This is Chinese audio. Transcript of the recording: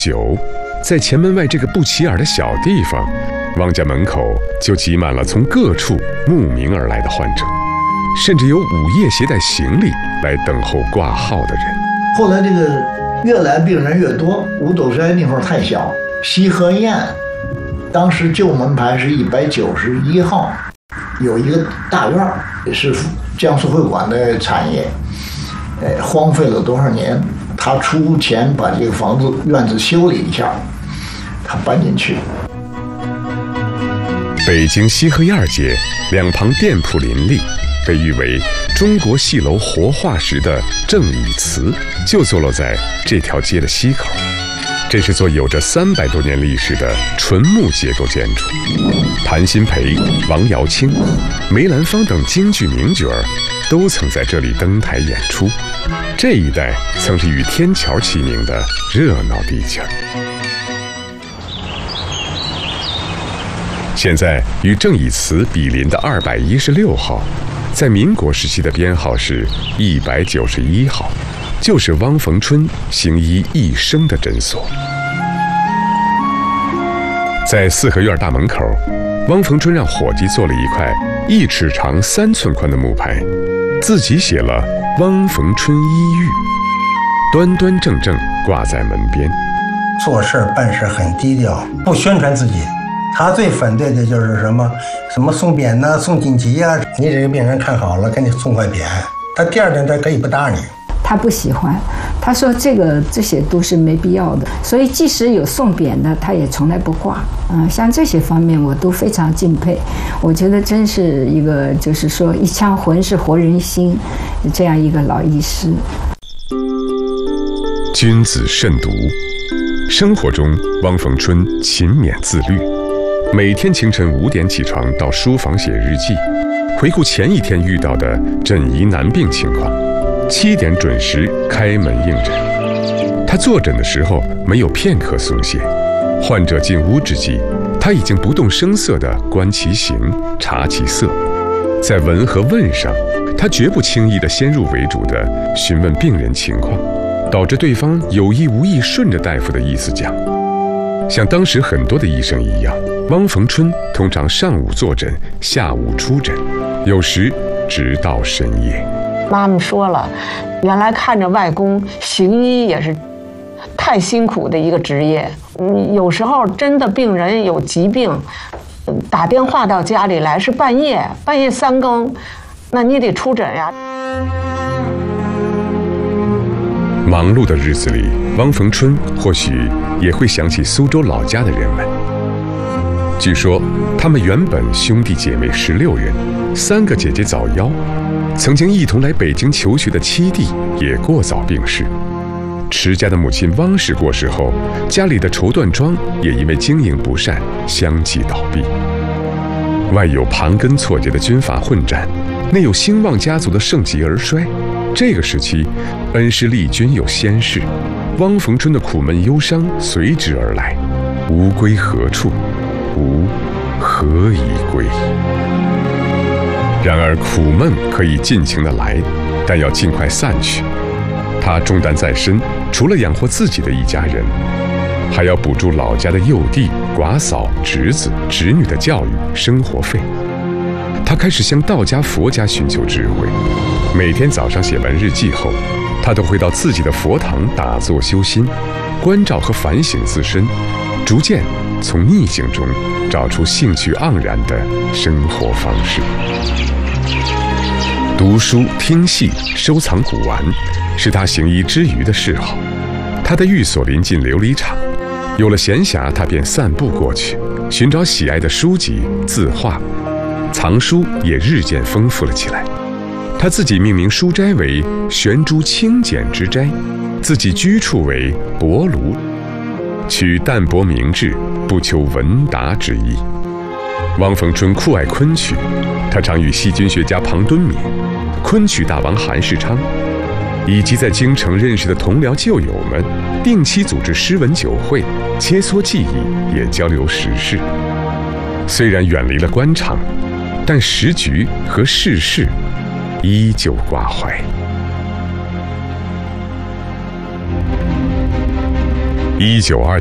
久，在前门外这个不起眼的小地方，汪家门口就挤满了从各处慕名而来的患者，甚至有午夜携带行李来等候挂号的人。 后来这个越来病人越多，五斗山那会儿太小，西河堰当时旧门牌是191号，有一个大院儿，也是江苏会馆的产业，荒废了多少年，他出钱把这个房子院子修理一下，他搬进去。 北京西河沿街两旁店铺林立，被誉为中国戏楼活化石的郑以祠就坐落在这条街的西口。这是座有着300多年历史的纯木结构建筑，谭鑫培、王瑶卿、梅兰芳等京剧名角儿都曾在这里登台演出。这一带曾是与天桥齐名的热闹地界儿。现在与郑以祠比邻的216号，在民国时期的编号是191号，就是汪逢春行医一生的诊所。在四合院大门口，汪逢春让伙计做了一块1尺长3寸宽的木牌，自己写了“汪逢春医寓”，端端正正挂在门边。 做事办事很低调，不宣传自己。他最反对的就是什么送匾呐、送锦旗呀。你这个病人看好了，给你送块匾，他第2天他可以不搭你。 他不喜欢，他说这些都是没必要的，所以即使有送匾的，他也从来不挂。像这些方面我都非常敬佩。我觉得真是一个就是说一腔浑是活人心，这样一个老医师。 君子慎独，生活中汪逢春勤勉自律，每天清晨5点起床到书房写日记，回顾前一天遇到的诊疑难病情况，7点准时开门应诊。他坐诊的时候没有片刻松懈，患者进屋之际，他已经不动声色地观其形、察其色。在闻和问上，他绝不轻易地先入为主地询问病人情况，导致对方有意无意顺着大夫的意思讲。像当时很多的医生一样，汪逢春通常上午坐诊，下午出诊，有时直到深夜。 妈妈说了，原来看着外公行医也是太辛苦的一个职业。有时候真的病人有疾病，打电话到家里来是半夜3更，那你得出诊呀。 忙碌的日子里，汪逢春或许也会想起苏州老家的人们。据说他们原本兄弟姐妹16人，3个姐姐早夭，曾经一同来北京求学的7弟也过早病逝。持家的母亲汪氏过世后，家里的绸缎庄也因为经营不善相继倒闭。外有盘根错节的军阀混战，内有兴旺家族的盛极而衰。这个时期，恩师立军有先逝，汪逢春的苦闷忧伤随之而来。吾归何处？吾何以归？然而苦闷可以尽情的来，但要尽快散去。他重担在身，除了养活自己的一家人，还要补助老家的幼弟、寡嫂、侄子、侄女的教育、生活费。他开始向道家、佛家寻求智慧。每天早上写完日记后，他都会到自己的佛堂打坐修心，关照和反省自身，逐渐从逆境中找出兴趣盎然的生活方式。读书、听戏、收藏古玩，是他行医之余的嗜好。他的寓所临近琉璃厂，有了闲暇，他便散步过去，寻找喜爱的书籍、字画，藏书也日渐丰富了起来。他自己命名书斋为悬诸清简之斋，自己居处为博庐，取淡泊明志，不求闻达之意。汪逢春酷爱昆曲，他常与细菌学家庞敦敏、昆曲大王韩世昌以及在京城认识的同僚旧友们定期组织诗文酒会，切磋技艺，也交流时事。虽然远离了官场，但时局和世事依旧挂怀。 1920